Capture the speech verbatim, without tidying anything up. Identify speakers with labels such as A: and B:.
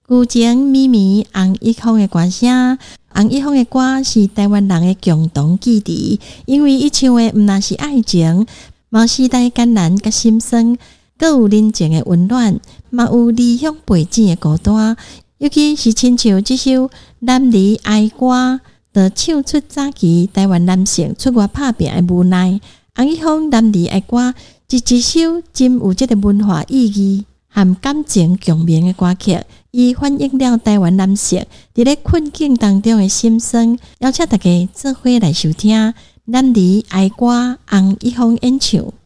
A: 古井咪咪红一方的歌声，红一方的歌是台湾人的共同记忆，因为伊唱的毋但是爱情，嘛时代艰难甲心酸，阁有人情的温暖，嘛有离乡背井的孤单。尤其是亲像这首《男儿爱歌》，就唱出早期台湾男性出外打拼的无奈。红一方《男儿爱歌》是一首真有这个文化意义和感情共鸣的歌曲，伊反映了台湾男性伫咧困境当中的心酸，邀请大家做伙来收听《男儿爱歌》红一方演唱。